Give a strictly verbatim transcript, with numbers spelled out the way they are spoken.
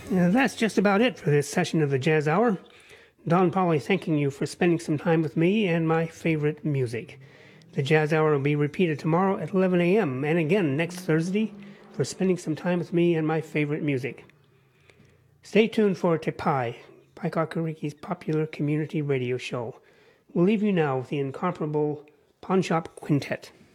And that's just about it for this session of the Jazz Hour. Don Polly thanking you for spending some time with me and my favorite music. The Jazz Hour will be repeated tomorrow at eleven a.m. and again next Thursday for spending some time with me and my favorite music. Stay tuned for Te Pai, Paikakariki's popular community radio show. We'll leave you now with the incomparable Pawn Shop Quintet.